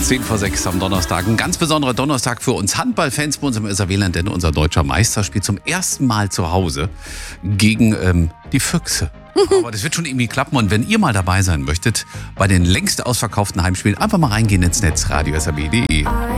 5:10 am Donnerstag. Ein ganz besonderer Donnerstag für uns Handballfans bei uns im SRW-Land, denn unser deutscher Meister spielt zum ersten Mal zu Hause gegen die Füchse. Aber das wird schon irgendwie klappen. Und wenn ihr mal dabei sein möchtet, bei den längst ausverkauften Heimspielen, einfach mal reingehen ins Netz, radio-srw.de.